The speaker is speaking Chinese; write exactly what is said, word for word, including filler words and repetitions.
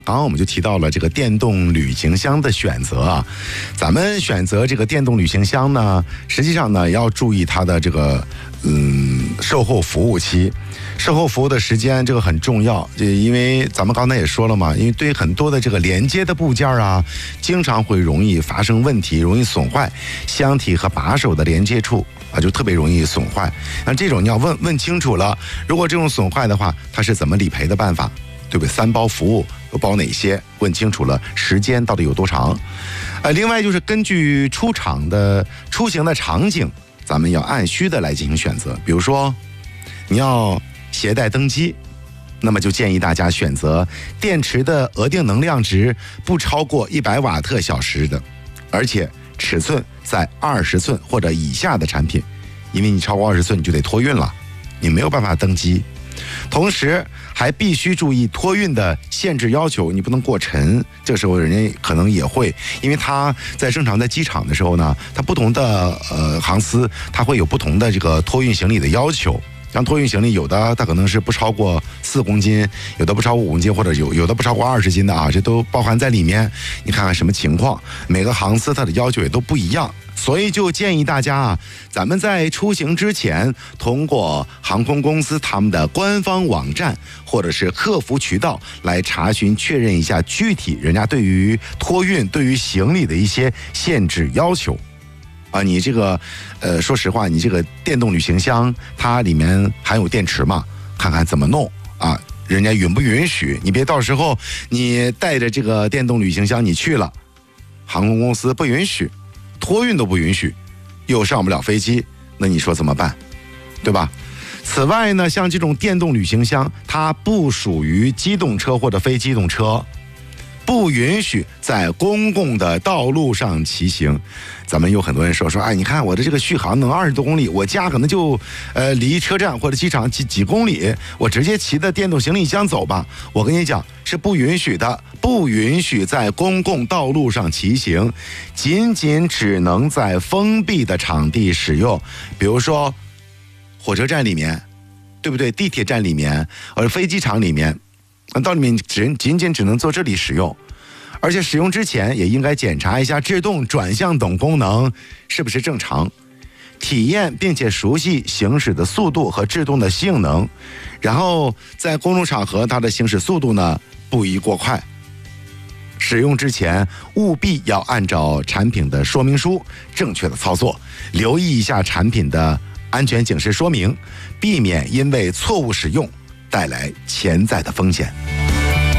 刚刚我们就提到了这个电动旅行箱的选择啊，咱们选择这个电动旅行箱呢，实际上呢要注意它的这个嗯售后服务期，售后服务的时间这个很重要，就因为咱们刚才也说了嘛，因为对很多的这个连接的部件啊，经常会容易发生问题，容易损坏，箱体和把手的连接处啊就特别容易损坏。那这种你要问问清楚了，如果这种损坏的话，它是怎么理赔的办法？对不对？三包服务都包哪些？问清楚了，时间到底有多长？呃，另外就是根据出厂的出行的场景，咱们要按需的来进行选择。比如说，你要携带登机，那么就建议大家选择电池的额定能量值不超过一百瓦特小时的，而且尺寸在二十寸或者以下的产品，因为你超过二十寸你就得托运了，你没有办法登机。同时还必须注意托运的限制要求，你不能过沉。这个时候人家可能也会，因为他在正常在机场的时候呢，他不同的呃航司，他会有不同的这个托运行李的要求。像托运行李，有的它可能是不超过四公斤，有的不超过五公斤，或者有有的不超过二十斤的啊，这都包含在里面。你看看什么情况，每个航司它的要求也都不一样。所以就建议大家啊，咱们在出行之前，通过航空公司他们的官方网站或者是客服渠道来查询确认一下具体人家对于托运、对于行李的一些限制要求。啊，你这个，呃，说实话，你这个电动旅行箱它里面含有电池嘛？看看怎么弄啊？人家允不允许？你别到时候你带着这个电动旅行箱你去了，航空公司不允许。托运都不允许，又上不了飞机，那你说怎么办？对吧？此外呢，像这种电动旅行箱，它不属于机动车或者非机动车，不允许在公共的道路上骑行。咱们有很多人说说，哎，你看我的这个续航能二十多公里，我家可能就呃离车站或者机场几几公里，我直接骑的电动行李箱走吧。我跟你讲，是不允许的，不允许在公共道路上骑行，仅仅只能在封闭的场地使用，比如说火车站里面，对不对？地铁站里面，或者飞机场里面，到里面只仅仅只能做这里使用。而且使用之前也应该检查一下制动、转向等功能是不是正常，体验并且熟悉行驶的速度和制动的性能，然后在公众场合它的行驶速度呢不宜过快。使用之前务必要按照产品的说明书正确的操作，留意一下产品的安全警示说明，避免因为错误使用带来潜在的风险。